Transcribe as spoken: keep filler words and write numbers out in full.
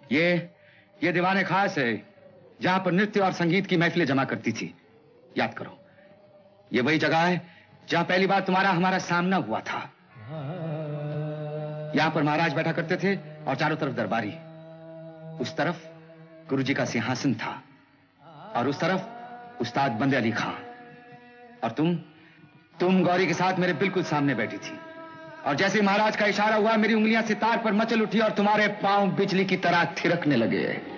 ये ये दीवाने खास है जहां पर नृत्य और संगीत की महफिलें जमा करती थी। याद करो, ये वही जगह है जहां पहली बार तुम्हारा हमारा सामना हुआ था। यहां पर महाराज बैठा करते थे और चारों तरफ दरबारी। उस तरफ गुरुजी का सिंहासन था और उस तरफ उस्ताद बंदे अली खां। और तुम तुम गौरी के साथ मेरे बिल्कुल सामने बैठी थी। और जैसे महाराज का इशारा हुआ, मेरी उंगलियां सितार पर मचल उठी और तुम्हारे पांव बिजली की तरह थिरकने लगे।